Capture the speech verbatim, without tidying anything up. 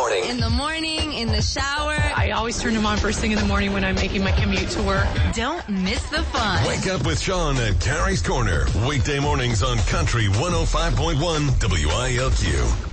morning. In the morning, in the shower. I always turn them on first thing in the morning when I'm making my commute to work. Don't miss the fun. Wake up with Sean at Carrie's Corner. Weekday mornings on Country one oh five point one W I L Q.